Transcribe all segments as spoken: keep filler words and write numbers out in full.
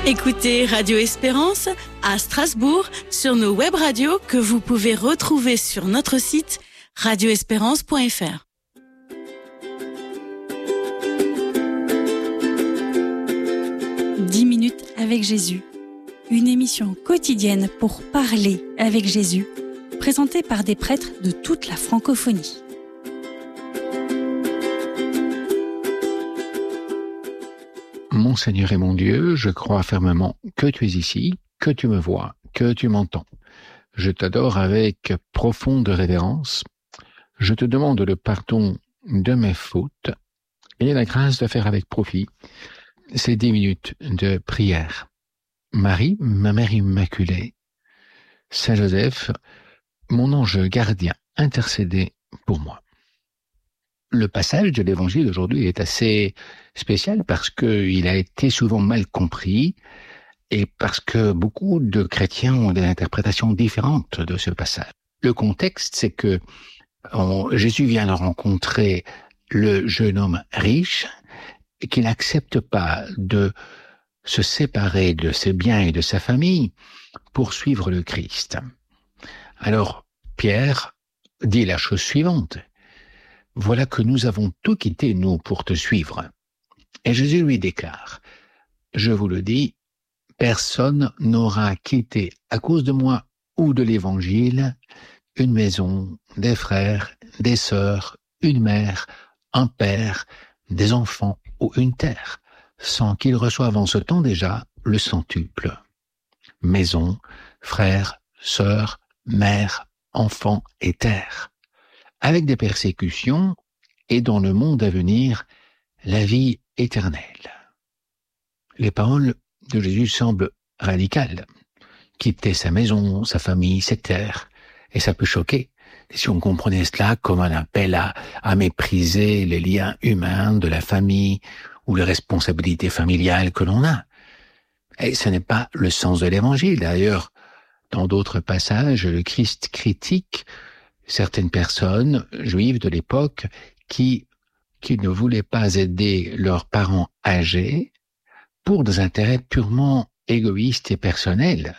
Écoutez Radio Espérance à Strasbourg sur nos web radios que vous pouvez retrouver sur notre site radio espérance point f r. dix minutes avec Jésus. Une émission quotidienne pour parler avec Jésus, présentée par des prêtres de toute la francophonie. Mon Seigneur et mon Dieu, je crois fermement que tu es ici, que tu me vois, que tu m'entends. Je t'adore avec profonde révérence. Je te demande le pardon de mes fautes et la grâce de faire avec profit ces dix minutes de prière. Marie, ma mère immaculée, Saint Joseph, mon ange gardien, intercédez pour moi. Le passage de l'Évangile aujourd'hui est assez spécial parce qu'il a été souvent mal compris et parce que beaucoup de chrétiens ont des interprétations différentes de ce passage. Le contexte, c'est que on, Jésus vient de rencontrer le jeune homme riche et qui n'accepte pas de se séparer de ses biens et de sa famille pour suivre le Christ. Alors, Pierre dit la chose suivante. Voilà que nous avons tout quitté, nous, pour te suivre. Et Jésus lui déclare, je vous le dis, personne n'aura quitté à cause de moi ou de l'Évangile une maison, des frères, des sœurs, une mère, un père, des enfants ou une terre, sans qu'il reçoive en ce temps déjà le centuple. Maison, frères, sœurs, mère, enfants et terre. Avec des persécutions et dans le monde à venir, la vie éternelle. Les paroles de Jésus semblent radicales. Quitter sa maison, sa famille, ses terres, et ça peut choquer. Et si on comprenait cela comme un appel à, à mépriser les liens humains de la famille ou les responsabilités familiales que l'on a. Et ce n'est pas le sens de l'Évangile. D'ailleurs, dans d'autres passages, le Christ critique certaines personnes juives de l'époque qui, qui ne voulaient pas aider leurs parents âgés pour des intérêts purement égoïstes et personnels.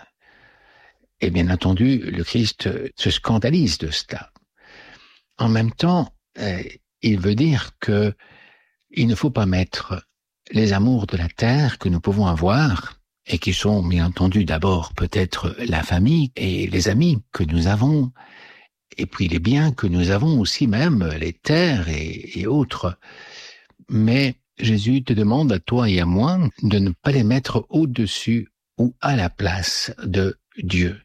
Et bien entendu, le Christ se scandalise de cela. En même temps, euh, il veut dire que il ne faut pas mettre les amours de la terre que nous pouvons avoir, et qui sont bien entendu d'abord peut-être la famille et les amis que nous avons, et puis les biens que nous avons aussi même, les terres et, et autres. Mais Jésus te demande à toi et à moi de ne pas les mettre au-dessus ou à la place de Dieu.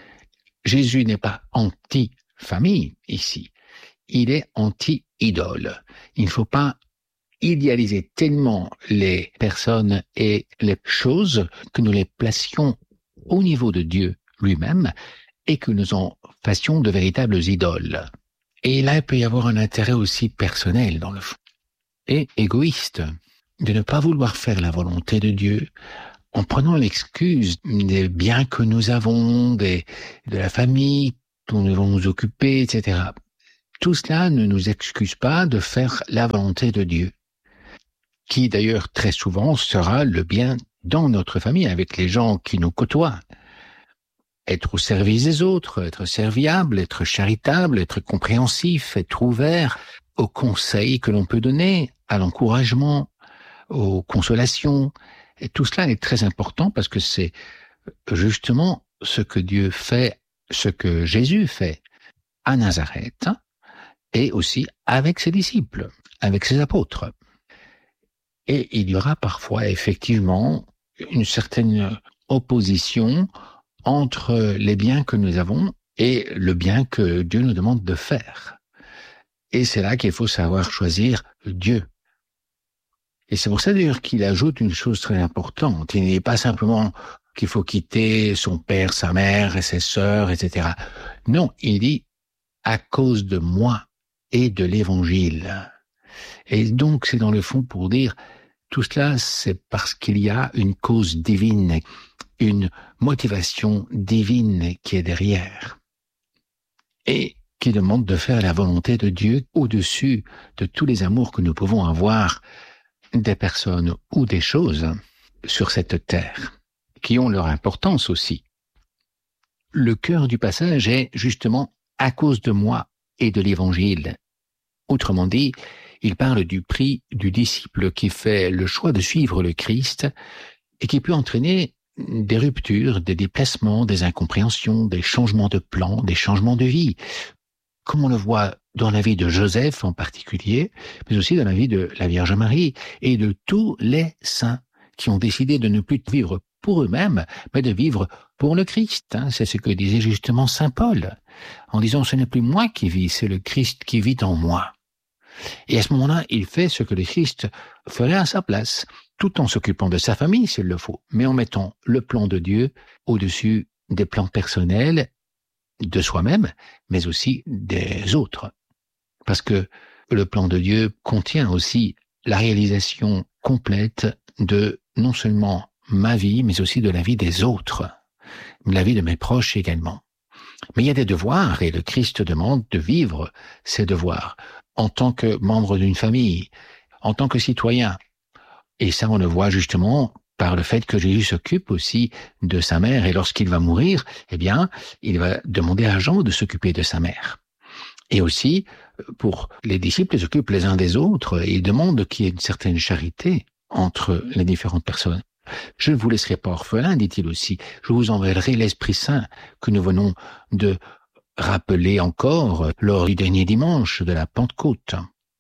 Jésus n'est pas anti-famille ici, il est anti-idole. Il ne faut pas idéaliser tellement les personnes et les choses que nous les placions au niveau de Dieu lui-même et que nous en fassions de véritables idoles. Et là, il peut y avoir un intérêt aussi personnel dans le fond, et égoïste, de ne pas vouloir faire la volonté de Dieu en prenant l'excuse des biens que nous avons, des, de la famille dont nous devons nous occuper, et cetera. Tout cela ne nous excuse pas de faire la volonté de Dieu, qui d'ailleurs très souvent sera le bien dans notre famille, avec les gens qui nous côtoient. Être au service des autres, être serviable, être charitable, être compréhensif, être ouvert aux conseils que l'on peut donner, à l'encouragement, aux consolations. Et tout cela est très important parce que c'est justement ce que Dieu fait, ce que Jésus fait à Nazareth et aussi avec ses disciples, avec ses apôtres. Et il y aura parfois effectivement une certaine opposition entre les biens que nous avons et le bien que Dieu nous demande de faire. Et c'est là qu'il faut savoir choisir Dieu. Et c'est pour ça d'ailleurs qu'il ajoute une chose très importante. Il n'est pas simplement qu'il faut quitter son père, sa mère et ses sœurs, et cetera. Non, il dit à cause de moi et de l'Évangile. Et donc c'est dans le fond pour dire tout cela, c'est parce qu'il y a une cause divine, une motivation divine qui est derrière et qui demande de faire la volonté de Dieu au-dessus de tous les amours que nous pouvons avoir des personnes ou des choses sur cette terre. qui ont leur importance aussi. Le cœur du passage est justement à cause de moi et de l'Évangile. Autrement dit, il parle du prix du disciple qui fait le choix de suivre le Christ et qui peut entraîner des ruptures, des déplacements, des incompréhensions, des changements de plan, des changements de vie, comme on le voit dans la vie de Joseph en particulier, mais aussi dans la vie de la Vierge Marie et de tous les saints qui ont décidé de ne plus vivre pour eux-mêmes, mais de vivre pour le Christ. Hein. C'est ce que disait justement saint Paul, en disant « ce n'est plus moi qui vis, c'est le Christ qui vit en moi ». Et à ce moment-là, il fait ce que le Christ ferait à sa place, tout en s'occupant de sa famille s'il le faut, mais en mettant le plan de Dieu au-dessus des plans personnels de soi-même, mais aussi des autres. Parce que le plan de Dieu contient aussi la réalisation complète de non seulement ma vie, mais aussi de la vie des autres, la vie de mes proches également. Mais il y a des devoirs, et le Christ demande de vivre ces devoirs en tant que membre d'une famille, en tant que citoyen. Et ça, on le voit justement par le fait que Jésus s'occupe aussi de sa mère, et lorsqu'il va mourir, eh bien, il va demander à Jean de s'occuper de sa mère. Et aussi, pour les disciples, ils s'occupent les uns des autres, et ils demandent qu'il y ait une certaine charité entre les différentes personnes. Je ne vous laisserai pas orphelin, dit-il aussi, je vous enverrai l'Esprit Saint que nous venons de rappeler encore lors du dernier dimanche de la Pentecôte.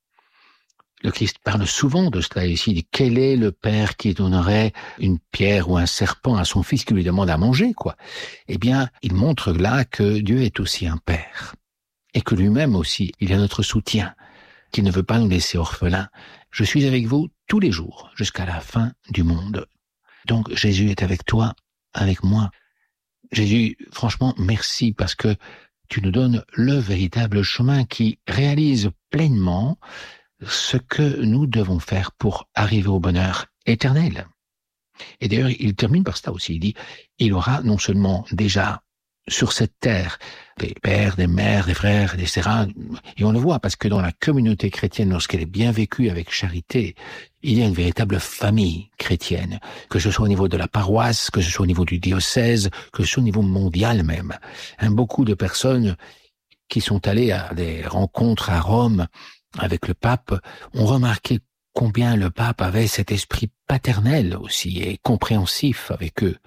Le Christ parle souvent de cela ici. Il dit, quel est le père qui donnerait une pierre ou un serpent à son fils qui lui demande à manger, quoi? Eh bien, il montre là que Dieu est aussi un père. Et que lui-même aussi, il est notre soutien, qu'il ne veut pas nous laisser orphelins. Je suis avec vous tous les jours, jusqu'à la fin du monde. Donc, Jésus est avec toi, avec moi. Jésus, franchement, merci parce que tu nous donnes le véritable chemin qui réalise pleinement ce que nous devons faire pour arriver au bonheur éternel. Et d'ailleurs, il termine par cela aussi. Il dit, il aura non seulement déjà sur cette terre des pères, des mères, des frères, et cetera. Et on le voit parce que dans la communauté chrétienne, lorsqu'elle est bien vécue avec charité, il y a une véritable famille chrétienne, que ce soit au niveau de la paroisse, que ce soit au niveau du diocèse, que ce soit au niveau mondial même. Hein, beaucoup de personnes qui sont allées à des rencontres à Rome avec le pape ont remarqué combien le pape avait cet esprit paternel aussi et compréhensif avec eux.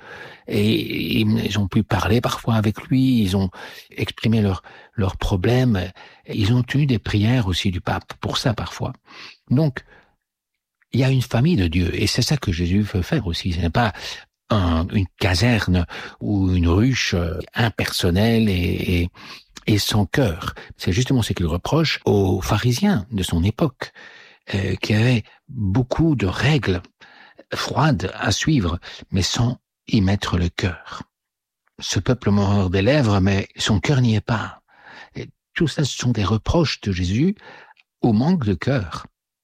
Et ils ont pu parler parfois avec lui, ils ont exprimé leurs leurs problèmes, ils ont eu des prières aussi du pape pour ça parfois. Donc, il y a une famille de Dieu et c'est ça que Jésus veut faire aussi. Ce n'est pas un, une caserne ou une ruche impersonnelle et, et, et sans cœur. C'est justement ce qu'il reproche aux pharisiens de son époque, euh, qui avaient beaucoup de règles froides à suivre, mais sans y mettre le cœur. Ce peuple mord des lèvres, mais son cœur n'y est pas. Et tout ça, ce sont des reproches de Jésus au manque de cœur.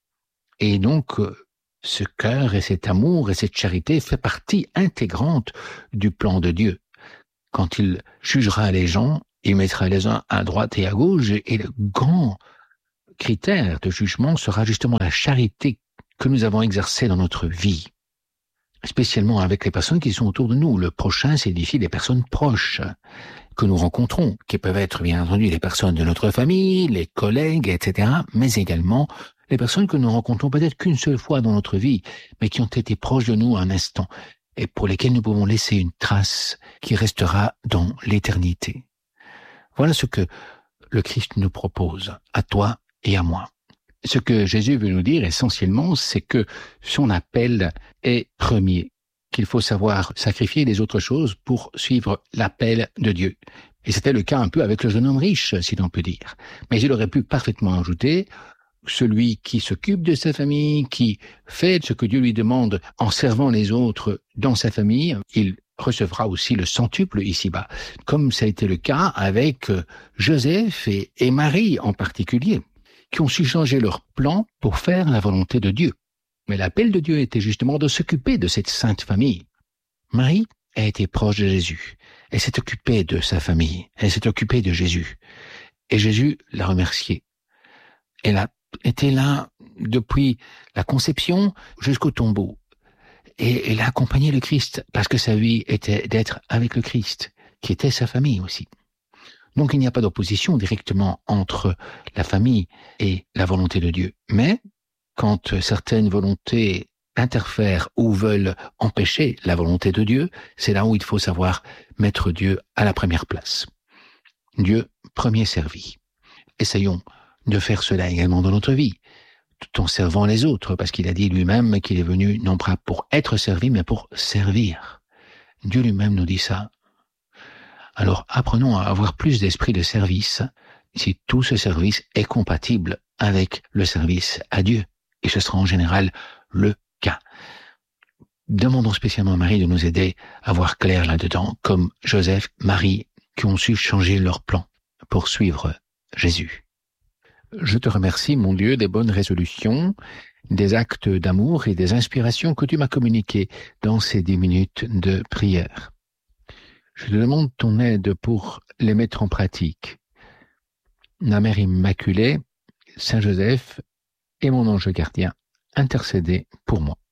Et donc, ce cœur et cet amour et cette charité fait partie intégrante du plan de Dieu. Quand il jugera les gens, il mettra les uns à droite et à gauche, et le grand critère de jugement sera justement la charité que nous avons exercée dans notre vie, spécialement avec les personnes qui sont autour de nous. Le prochain, c'est d'ici les personnes proches que nous rencontrons, qui peuvent être bien entendu les personnes de notre famille, les collègues, et cetera, mais également les personnes que nous rencontrons peut-être qu'une seule fois dans notre vie, mais qui ont été proches de nous un instant, et pour lesquels nous pouvons laisser une trace qui restera dans l'éternité. Voilà ce que le Christ nous propose, à toi et à moi. Ce que Jésus veut nous dire essentiellement, c'est que son appel est premier, qu'il faut savoir sacrifier les autres choses pour suivre l'appel de Dieu. Et c'était le cas un peu avec le jeune homme riche, si l'on peut dire. Mais il aurait pu parfaitement ajouter celui qui s'occupe de sa famille, qui fait ce que Dieu lui demande en servant les autres dans sa famille, il recevra aussi le centuple ici-bas, comme ça a été le cas avec Joseph et, et Marie en particulier, qui ont su changer leur plan pour faire la volonté de Dieu. Mais l'appel de Dieu était justement de s'occuper de cette sainte famille. Marie a été proche de Jésus. Elle s'est occupée de sa famille. Elle s'est occupée de Jésus. Et Jésus l'a remerciée. Elle a été là depuis la conception jusqu'au tombeau. et il a accompagné le Christ, parce que sa vie était d'être avec le Christ, qui était sa famille aussi. Donc il n'y a pas d'opposition directement entre la famille et la volonté de Dieu. Mais quand certaines volontés interfèrent ou veulent empêcher la volonté de Dieu, c'est là où il faut savoir mettre Dieu à la première place. Dieu premier servi. Essayons de faire cela également dans notre vie, tout en servant les autres, parce qu'il a dit lui-même qu'il est venu non pas pour être servi, mais pour servir. Dieu lui-même nous dit ça. Alors apprenons à avoir plus d'esprit de service si tout ce service est compatible avec le service à Dieu. Et ce sera en général le cas. Demandons spécialement à Marie de nous aider à voir clair là-dedans, comme Joseph, Marie, qui ont su changer leur plan pour suivre Jésus. Je te remercie, mon Dieu, des bonnes résolutions, des actes d'amour et des inspirations que tu m'as communiquées dans ces dix minutes de prière. Je te demande ton aide pour les mettre en pratique. La Mère Immaculée, Saint Joseph et mon ange gardien, intercédez pour moi.